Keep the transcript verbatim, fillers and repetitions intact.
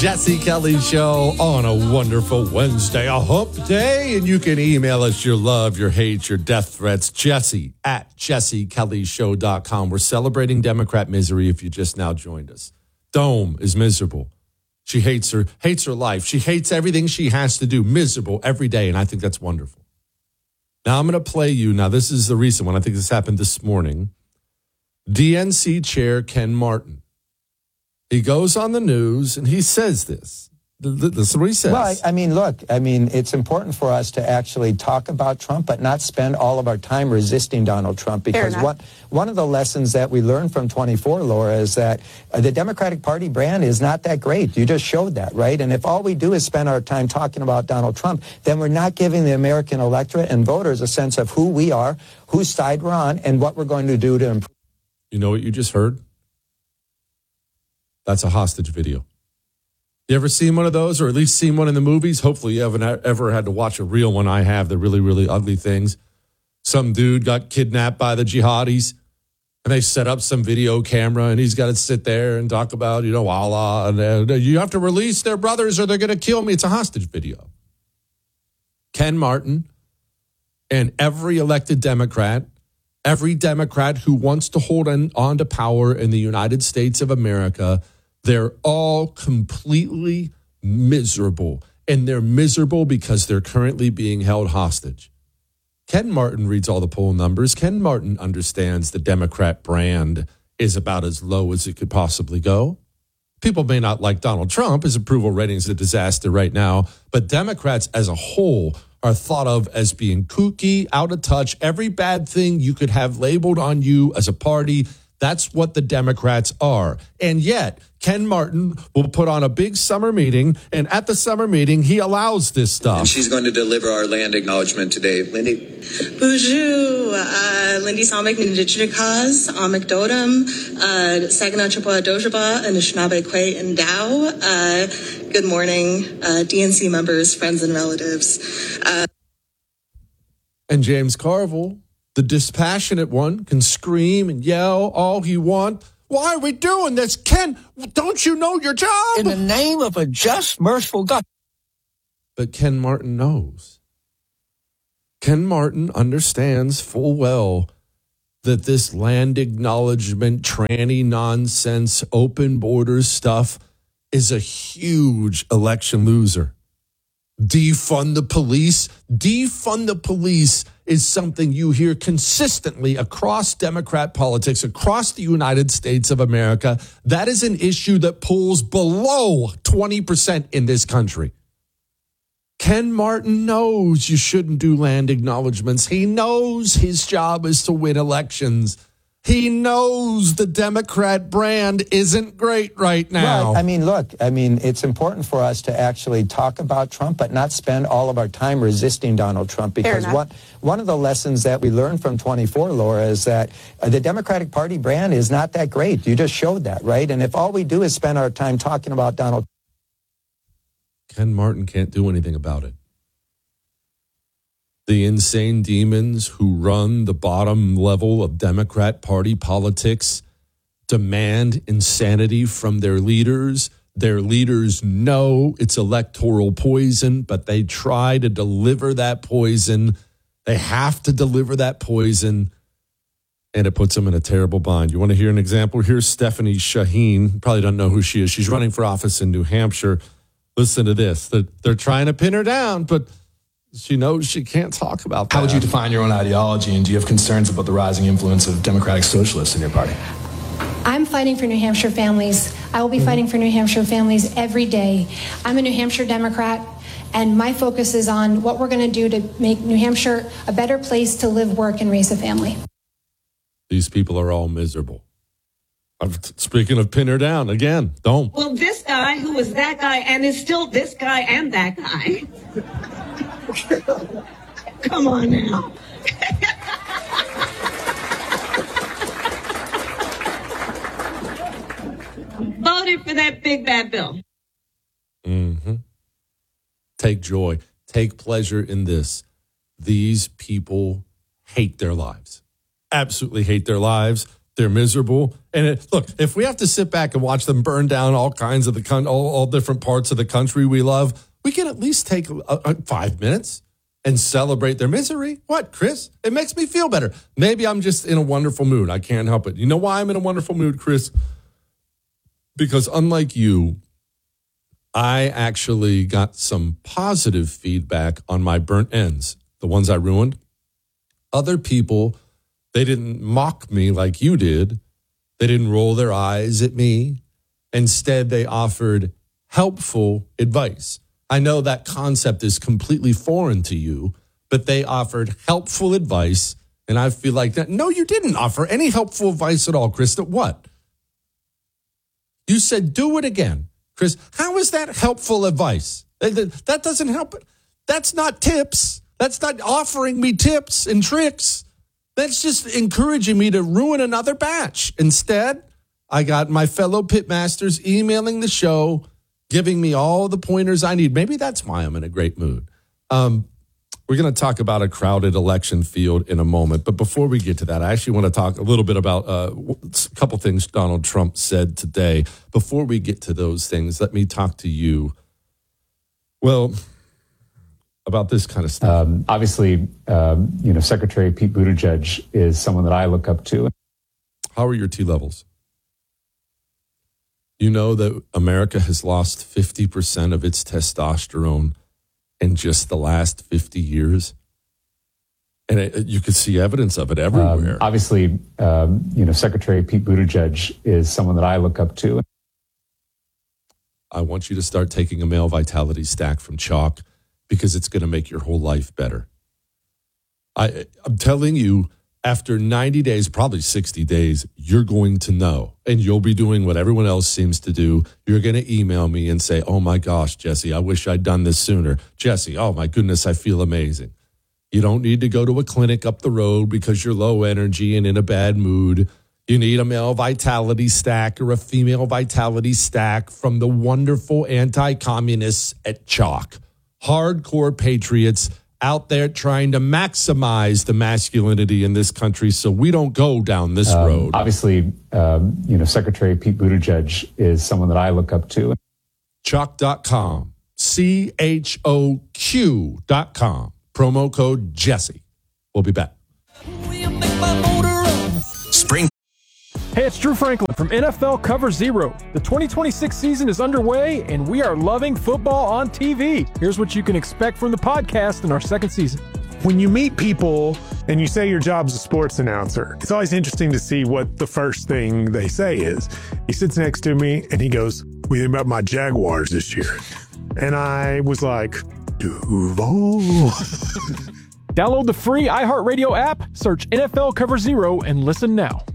Jesse Kelly Show on a wonderful Wednesday, a hump day. And you can email us your love, your hate, your death threats, Jesse at jesse kelly show dot com. We're celebrating Democrat misery if you just now joined us. Dome is miserable. She hates her, hates her life. She hates everything she has to do, miserable every day. And I think that's wonderful. Now I'm going to play you. Now, this is the recent one. I think this happened this morning. D N C Chair Ken Martin. He goes on the news and he says this. This is what he says. Well, I mean, look, I mean, it's important for us to actually talk about Trump, but not spend all of our time resisting Donald Trump. Because what, one of the lessons that we learned from twenty-four, Laura, is that uh, the Democratic Party brand is not that great. You just showed that, right? And if all we do is spend our time talking about Donald Trump, then we're not giving the American electorate and voters a sense of who we are, whose side we're on, and what we're going to do to improve. You know what you just heard? That's a hostage video. You ever seen one of those, or at least seen one in the movies? Hopefully you haven't ever had to watch a real one. I have, the really, really ugly things. Some dude got kidnapped by the jihadis, and they set up some video camera, and he's got to sit there and talk about, you know, Allah, and uh, you have to release their brothers or they're going to kill me. It's a hostage video. Ken Martin and every elected Democrat, every Democrat who wants to hold on, on to power in the United States of America, they're all completely miserable. And they're miserable because they're currently being held hostage. Ken Martin reads all the poll numbers. Ken Martin understands the Democrat brand is about as low as it could possibly go. People may not like Donald Trump. His approval rating is a disaster right now. But Democrats as a whole are thought of as being kooky, out of touch. Every bad thing you could have labeled on you as a party, that's what the Democrats are. And yet, Ken Martin will put on a big summer meeting, and at the summer meeting, he allows this stuff. And she's going to deliver our land acknowledgement today. Lindy? Bonjour, uh, Lindy Salmek Nijikaz, Amek Dodam, Saginaw Chippewa Dojaba, Anishinaabe Kwe and Dow. Uh, good morning, uh, D N C members, friends, and relatives. Uh, and James Carville, the dispassionate one, can scream and yell all he wants. Why are we doing this? Ken, don't you know your job? In the name of a just, merciful God. But Ken Martin knows. Ken Martin understands full well that this land acknowledgement, tranny nonsense, open borders stuff is a huge election loser. Defund the police. Defund the police is something you hear consistently across Democrat politics, across the United States of America. That is an issue that pulls below twenty percent in this country. Ken Martin knows you shouldn't do land acknowledgments. He knows his job is to win elections. He knows the Democrat brand isn't great right now. Right. I mean, look, I mean, it's important for us to actually talk about Trump, but not spend all of our time resisting Donald Trump. Because what, one of the lessons that we learned from twenty-four, Laura, is that uh, the Democratic Party brand is not that great. You just showed that, right? And if all we do is spend our time talking about Donald Ken Martin can't do anything about it. The insane demons who run the bottom level of Democrat Party politics demand insanity from their leaders. Their leaders know it's electoral poison, but they try to deliver that poison. They have to deliver that poison, and it puts them in a terrible bind. You want to hear an example? Here's Stephanie Shaheen. You probably don't know who she is. She's running for office in New Hampshire. Listen to this. They're, they're trying to pin her down, but she knows she can't talk about that. How would you define your own ideology, and do you have concerns about the rising influence of democratic socialists in your party? I'm fighting for New Hampshire families. I will be mm-hmm. fighting for New Hampshire families every day. I'm a New Hampshire Democrat, and my focus is on what we're going to do to make New Hampshire a better place to live, work, and raise a family. These people are all miserable. I'm speaking of pin her down, again, don't. Well, this guy who was that guy and is still this guy and that guy. Come on now. Voted for that big bad bill. Mm-hmm. Take joy. Take pleasure in this. These people hate their lives. Absolutely hate their lives. They're miserable. And it, look, if we have to sit back and watch them burn down all kinds of the con- all, all different parts of the country we love, we can at least take a, a, five minutes and celebrate their misery. What, Chris? It makes me feel better. Maybe I'm just in a wonderful mood. I can't help it. You know why I'm in a wonderful mood, Chris? Because unlike you, I actually got some positive feedback on my burnt ends, the ones I ruined. Other people, they didn't mock me like you did. They didn't roll their eyes at me. Instead, they offered helpful advice. I know that concept is completely foreign to you, but they offered helpful advice, and I feel like that. No, you didn't offer any helpful advice at all, Krista. What? You said, do it again. Chris, how is that helpful advice? That doesn't help. That's not tips. That's not offering me tips and tricks. That's just encouraging me to ruin another batch. Instead, I got my fellow pitmasters emailing the show, giving me all the pointers I need. Maybe that's why I'm in a great mood. Um, we're going to talk about a crowded election field in a moment. But before we get to that, I actually want to talk a little bit about uh, a couple things Donald Trump said today. Before we get to those things, let me talk to you, well, about this kind of stuff. Um, obviously, um, you know, Secretary Pete Buttigieg is someone that I look up to. How are your T levels? You know that America has lost fifty percent of its testosterone in just the last fifty years. And it, you could see evidence of it everywhere. Um, obviously, um, you know, Secretary Pete Buttigieg is someone that I look up to. I want you to start taking a male vitality stack from Chalk because it's going to make your whole life better. I, I'm telling you, after ninety days, probably sixty days, you're going to know. And you'll be doing what everyone else seems to do. You're going to email me and say, oh my gosh, Jesse, I wish I'd done this sooner. Jesse, oh my goodness, I feel amazing. You don't need to go to a clinic up the road because you're low energy and in a bad mood. You need a male vitality stack or a female vitality stack from the wonderful anti-communists at Chalk. Hardcore patriots out there trying to maximize the masculinity in this country so we don't go down this um, road. Obviously, um, you know, Secretary Pete Buttigieg is someone that I look up to. Chalk dot com, C H O Q dot com, promo code Jesse. We'll be back. Spring. Hey, it's Drew Franklin from N F L Cover Zero. The twenty twenty-six season is underway, and we are loving football on T V. Here's what you can expect from the podcast in our second season. When you meet people and you say your job's a sports announcer, it's always interesting to see what the first thing they say is. He sits next to me, and he goes, what do you think about my Jaguars this year? And I was like, Duval. Download the free iHeartRadio app, search N F L Cover Zero, and listen now.